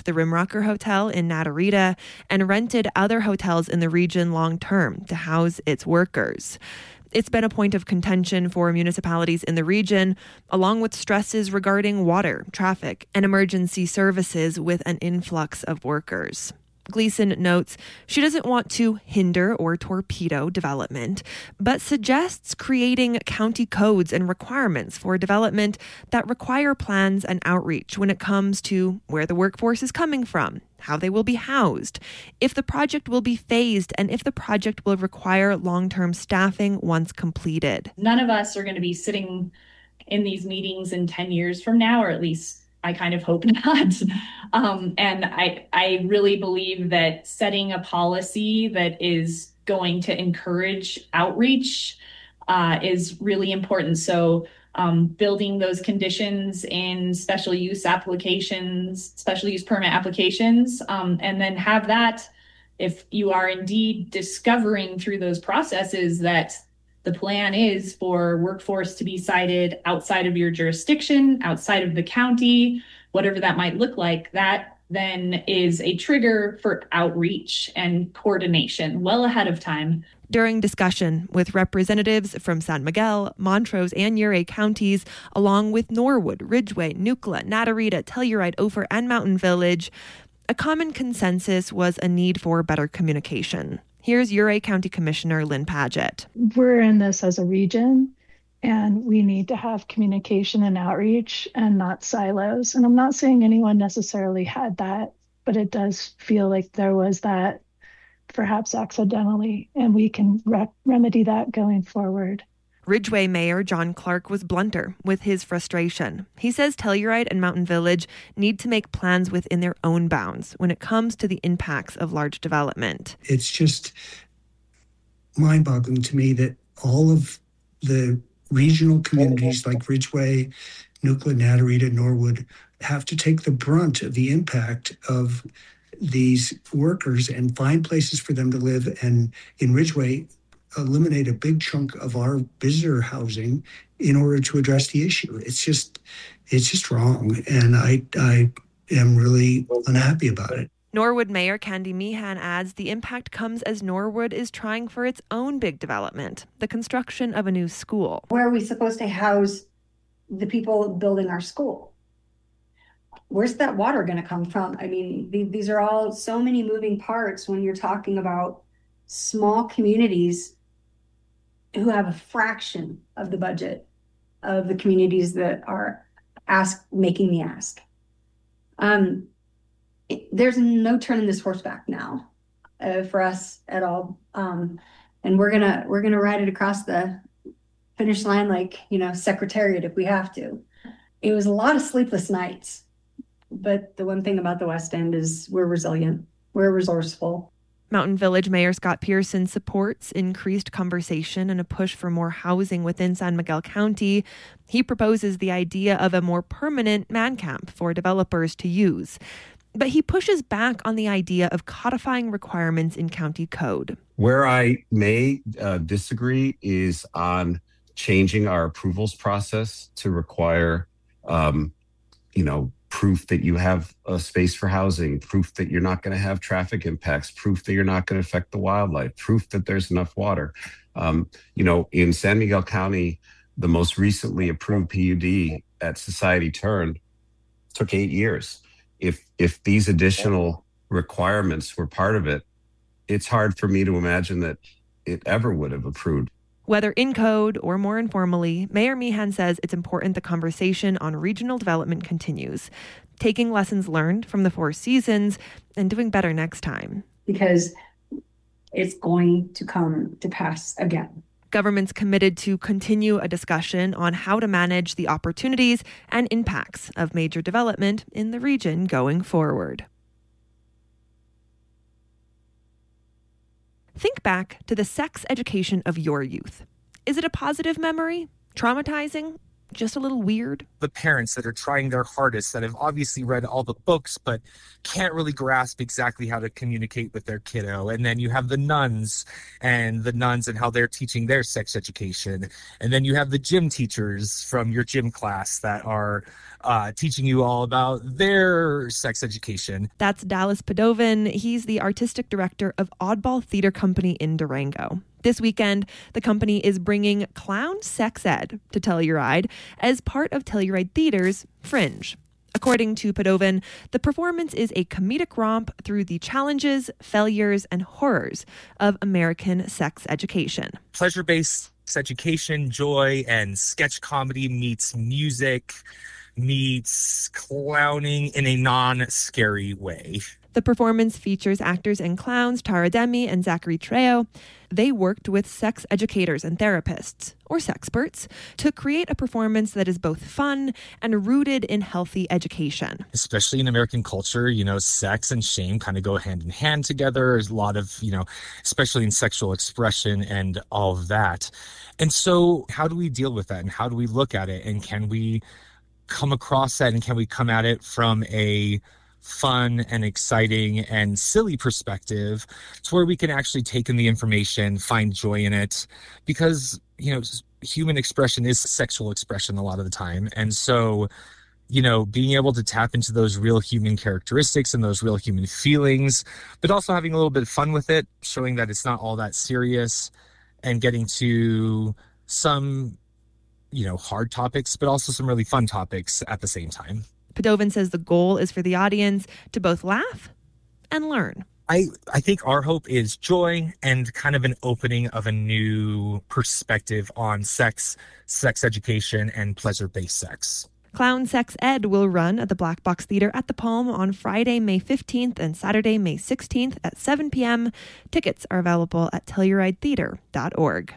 the Rimrocker Hotel in Natarita and rented other hotels in the region long term to house its workers. It's been a point of contention for municipalities in the region, along with stresses regarding water, traffic, and emergency services with an influx of workers. Gleason notes she doesn't want to hinder or torpedo development, but suggests creating county codes and requirements for development that require plans and outreach when it comes to where the workforce is coming from, how they will be housed, if the project will be phased, and if the project will require long-term staffing once completed. None of us are going to be sitting in these meetings in 10 years from now, or at least I kind of hope not. And I really believe that setting a policy that is going to encourage outreach is really important. So building those conditions in special use applications, special use permit applications, and then have that, if you are indeed discovering through those processes that the plan is for workforce to be sited outside of your jurisdiction, outside of the county, whatever that might look like, that then is a trigger for outreach and coordination well ahead of time. During discussion with representatives from San Miguel, Montrose, and Ouray counties, along with Norwood, Ridgway, Nucla, Natarita, Telluride, Ophir, and Mountain Village, a common consensus was a need for better communication. Here's Ouray County Commissioner Lynn Padgett. We're in this as a region, and we need to have communication and outreach and not silos. And I'm not saying anyone necessarily had that, but it does feel like there was that perhaps accidentally, and we can remedy that going forward. Ridgway Mayor John Clark was blunter with his frustration. He says Telluride and Mountain Village need to make plans within their own bounds when it comes to the impacts of large development. It's just mind-boggling to me that all of the regional communities like Ridgway, Nucla, Natarita, Norwood have to take the brunt of the impact of these workers and find places for them to live. And in Ridgway, eliminate a big chunk of our visitor housing in order to address the issue. It's just wrong. And I am really unhappy about it. Norwood Mayor Candy Meehan adds the impact comes as Norwood is trying for its own big development, the construction of a new school. Where are we supposed to house the people building our school? Where's that water going to come from? I mean, these are all so many moving parts when you're talking about small communities who have a fraction of the budget of the communities that are making the ask. There's no turning this horse back now for us at all. And we're gonna ride it across the finish line like, Secretariat if we have to. It was a lot of sleepless nights, but the one thing about the West End is we're resilient, we're resourceful. Mountain Village Mayor Scott Pearson supports increased conversation and a push for more housing within San Miguel County. He proposes the idea of a more permanent man camp for developers to use. But he pushes back on the idea of codifying requirements in county code. Where I may disagree is on changing our approvals process to require, proof that you have a space for housing, proof that you're not going to have traffic impacts, proof that you're not going to affect the wildlife, proof that there's enough water. In San Miguel County, the most recently approved PUD at Society Turn took 8 years. If these additional requirements were part of it, it's hard for me to imagine that it ever would have approved. Whether in code or more informally, Mayor Meehan says it's important the conversation on regional development continues, taking lessons learned from the Four Seasons and doing better next time. Because it's going to come to pass again. Government's committed to continue a discussion on how to manage the opportunities and impacts of major development in the region going forward. Think back to the sex education of your youth. Is it a positive memory? Traumatizing? just a little weird. The parents that are trying their hardest, that have obviously read all the books, but can't really grasp exactly how to communicate with their kiddo. And then you have the nuns and how they're teaching their sex education. And then you have the gym teachers from your gym class that are teaching you all about their sex education. That's Dallas Padovan. He's the artistic director of Oddball Theater Company in Durango. This weekend, the company is bringing clown sex ed to Telluride as part of Telluride Theater's Fringe. According to Padovan, the performance is a comedic romp through the challenges, failures, and horrors of American sex education. Pleasure-based education, joy, and sketch comedy meets music, meets clowning in a non-scary way. The performance features actors and clowns Tara Demi and Zachary Trejo. They worked with sex educators and therapists, or sexperts, to create a performance that is both fun and rooted in healthy education. Especially in American culture, sex and shame kind of go hand in hand together. There's a lot of, especially in sexual expression and all of that. And so how do we deal with that? And how do we look at it? And can we come across that? And can we come at it from a fun and exciting and silly perspective to where we can actually take in the information, find joy in it? Because, human expression is sexual expression a lot of the time. And so, being able to tap into those real human characteristics and those real human feelings, but also having a little bit of fun with it, showing that it's not all that serious, and getting to some, hard topics, but also some really fun topics at the same time. Padovan says the goal is for the audience to both laugh and learn. I think our hope is joy and kind of an opening of a new perspective on sex education, and pleasure-based sex. Clown Sex Ed will run at the Black Box Theater at the Palm on Friday, May 15th and Saturday, May 16th at 7 p.m. Tickets are available at TellurideTheater.org.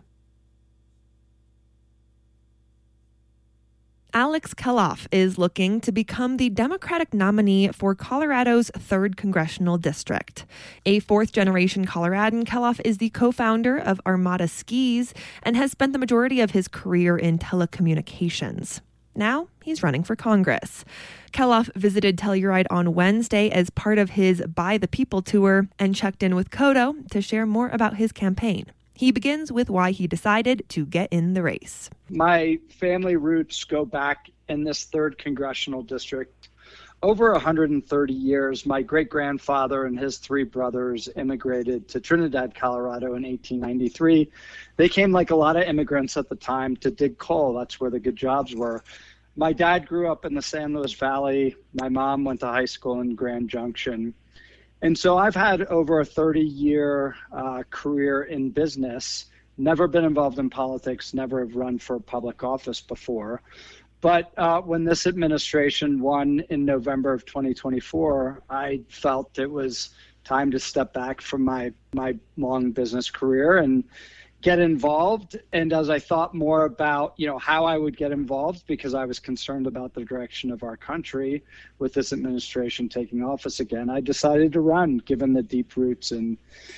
Alex Keloff is looking to become the Democratic nominee for Colorado's 3rd Congressional District. A fourth-generation Coloradan, Keloff is the co-founder of Armada Skis and has spent the majority of his career in telecommunications. Now he's running for Congress. Keloff visited Telluride on Wednesday as part of his By the People tour and checked in with KOTO to share more about his campaign. He begins with why he decided to get in the race. My family roots go back in this 3rd Congressional District. Over 130 years, my great-grandfather and his 3 brothers immigrated to Trinidad, Colorado in 1893. They came, like a lot of immigrants at the time, to dig coal. That's where the good jobs were. My dad grew up in the San Luis Valley. My mom went to high school in Grand Junction. And so I've had over a 30-year career in business, never been involved in politics, never have run for public office before. But when this administration won in November of 2024, I felt it was time to step back from my long business career and get involved. And as I thought more about, how I would get involved, because I was concerned about the direction of our country with this administration taking office again, I decided to run, given the deep roots in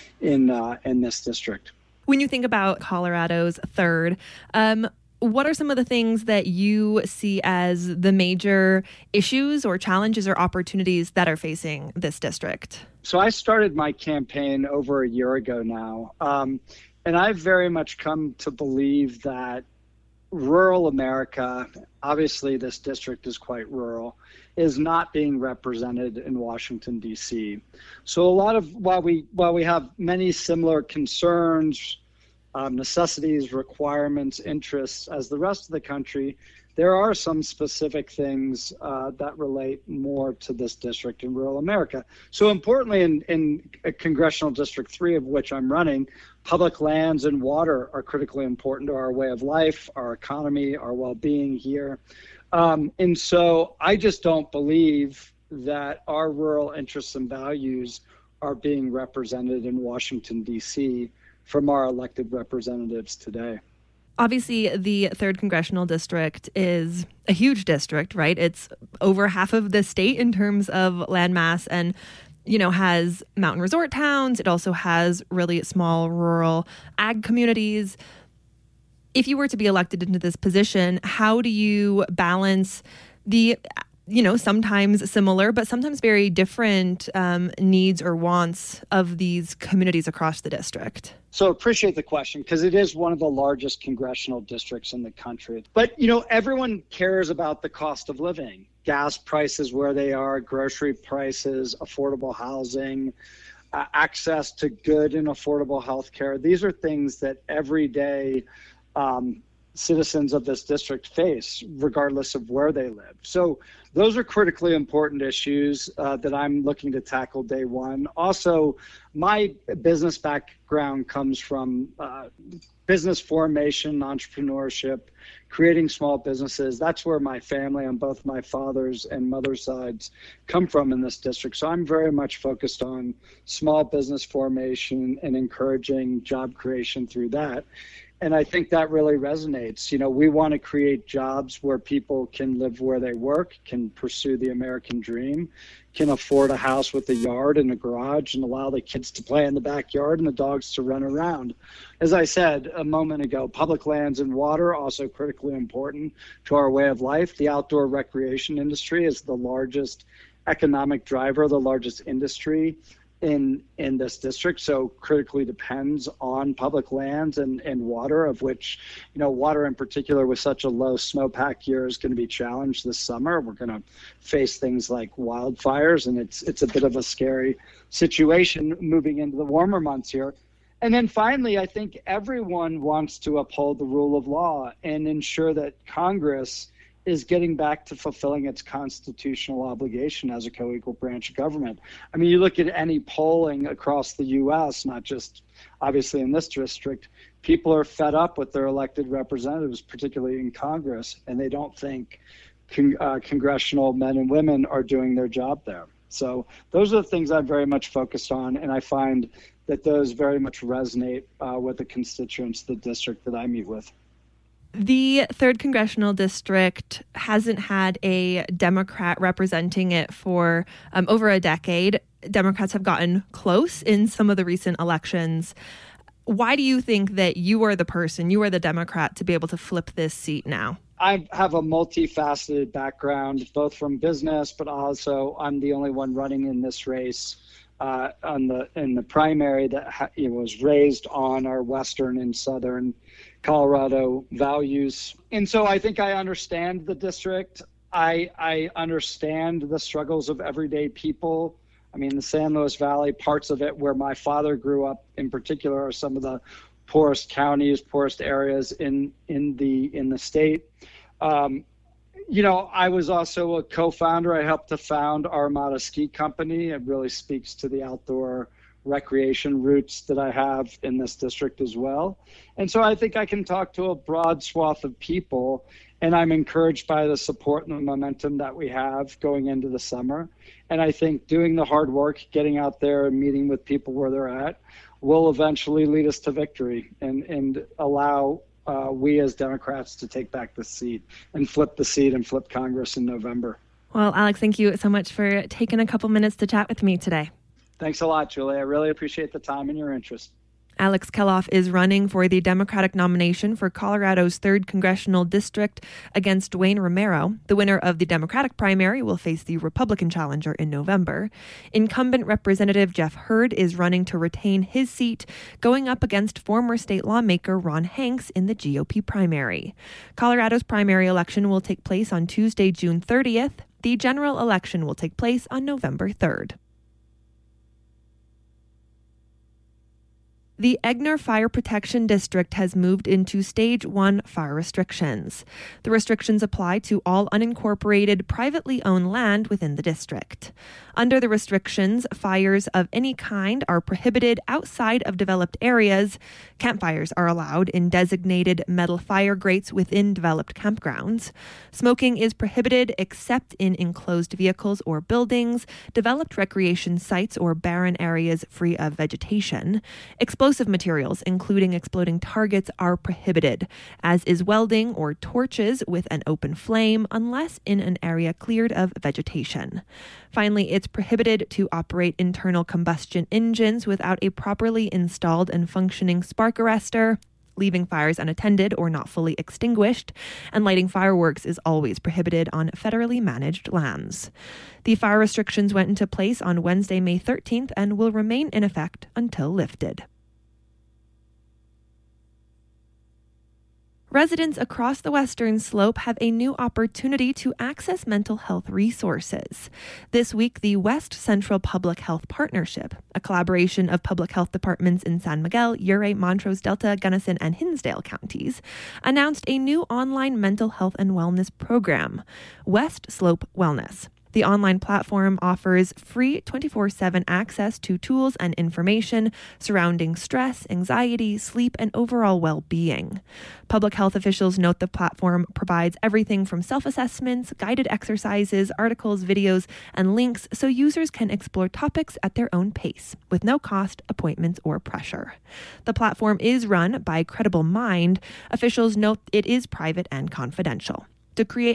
this district. When you think about Colorado's 3rd, what are some of the things that you see as the major issues or challenges or opportunities that are facing this district? So I started my campaign over a year ago now. And I've very much come to believe that rural America, obviously this district is quite rural, is not being represented in Washington, D.C. So a lot of, while we have many similar concerns, necessities, requirements, interests as the rest of the country, there are some specific things that relate more to this district in rural America. So importantly, in Congressional District 3, of which I'm running, public lands and water are critically important to our way of life, our economy, our well-being here. And so I just don't believe that our rural interests and values are being represented in Washington, D.C. from our elected representatives today. Obviously, the 3rd Congressional District is a huge district, right? It's over half of the state in terms of landmass and, has mountain resort towns. It also has really small rural ag communities. If you were to be elected into this position, how do you balance the, sometimes similar, but sometimes very different needs or wants of these communities across the district? So appreciate the question, because it is one of the largest congressional districts in the country. But, everyone cares about the cost of living, gas prices where they are, grocery prices, affordable housing, access to good and affordable health care. These are things that every day citizens of this district face, regardless of where they live. So those are critically important issues that I'm looking to tackle day one. Also, my business background comes from business formation, entrepreneurship, creating small businesses. That's where my family on both my father's and mother's sides come from in this district. So I'm very much focused on small business formation and encouraging job creation through that. And I think that really resonates. We want to create jobs where people can live where they work, can pursue the American dream, can afford a house with a yard and a garage, and allow the kids to play in the backyard and the dogs to run around. As I said a moment ago, public lands and water also critically important to our way of life. The outdoor recreation industry is the largest economic driver, the largest industry in this district, so critically depends on public lands and water, of which, water in particular with such a low snowpack year is going to be challenged this summer. We're going to face things like wildfires, and it's a bit of a scary situation moving into the warmer months here. And then finally, I think everyone wants to uphold the rule of law and ensure that Congress is getting back to fulfilling its constitutional obligation as a co-equal branch of government. I mean, you look at any polling across the U.S., not just obviously in this district, people are fed up with their elected representatives, particularly in Congress, and they don't think congressional men and women are doing their job there. So those are the things I'm very much focused on, and I find that those very much resonate with the constituents of the district that I meet with. The 3rd Congressional District hasn't had a Democrat representing it for over a decade. Democrats have gotten close in some of the recent elections. Why do you think that you are the Democrat to be able to flip this seat now? I have a multifaceted background, both from business, but also I'm the only one running in this race in the primary that was raised on our Western and Southern Colorado values. And so I think I understand the district. I understand the struggles of everyday people. I mean, the San Luis Valley, parts of it where my father grew up in particular, are some of the poorest counties, poorest areas in the state. I was also a co-founder. I helped to found Armada Ski Company. It really speaks to the outdoor recreation roots that I have in this district as well. And so I think I can talk to a broad swath of people, and I'm encouraged by the support and the momentum that we have going into the summer. And I think doing the hard work, getting out there and meeting with people where they're at, will eventually lead us to victory and allow we as Democrats to take back the seat and flip the seat and flip Congress in November. Well, Alex, thank you so much for taking a couple minutes to chat with me today. Thanks a lot, Julie. I really appreciate the time and your interest. Alex Keloff is running for the Democratic nomination for Colorado's 3rd Congressional District against Dwayne Romero. The winner of the Democratic primary will face the Republican challenger in November. Incumbent Representative Jeff Hurd is running to retain his seat, going up against former state lawmaker Ron Hanks in the GOP primary. Colorado's primary election will take place on Tuesday, June 30th. The general election will take place on November 3rd. The Egner Fire Protection District has moved into Stage 1 fire restrictions. The restrictions apply to all unincorporated, privately owned land within the district. Under the restrictions, fires of any kind are prohibited outside of developed areas. Campfires are allowed in designated metal fire grates within developed campgrounds. Smoking is prohibited except in enclosed vehicles or buildings, developed recreation sites, or barren areas free of vegetation. Explosive materials, including exploding targets, are prohibited, as is welding or torches with an open flame, unless in an area cleared of vegetation. Finally, it's prohibited to operate internal combustion engines without a properly installed and functioning spark arrestor. leaving fires unattended or not fully extinguished, and lighting fireworks is always prohibited on federally managed lands. The fire restrictions went into place on Wednesday, May 13th, and will remain in effect until lifted. Residents across the Western Slope have a new opportunity to access mental health resources. This week, the West Central Public Health Partnership, a collaboration of public health departments in San Miguel, Ouray, Montrose Delta, Gunnison, and Hinsdale counties, announced a new online mental health and wellness program, West Slope Wellness. The online platform offers free 24/7 access to tools and information surrounding stress, anxiety, sleep, and overall well-being. Public health officials note the platform provides everything from self-assessments, guided exercises, articles, videos, and links so users can explore topics at their own pace, with no cost, appointments, or pressure. The platform is run by Credible Mind. Officials note it is private and confidential. To create